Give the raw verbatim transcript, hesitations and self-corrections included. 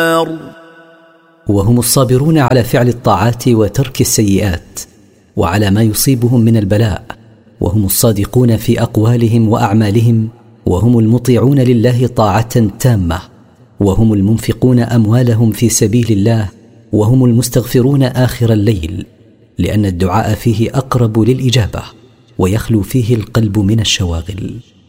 وهم الصابرون على فعل الطاعات وترك السيئات وعلى ما يصيبهم من البلاء، وهم الصادقون في أقوالهم وأعمالهم، وهم المطيعون لله طاعة تامة، وهم المنفقون أموالهم في سبيل الله، وهم المستغفرون آخر الليل، لأن الدعاء فيه أقرب للإجابة ويخلو فيه القلب من الشواغل.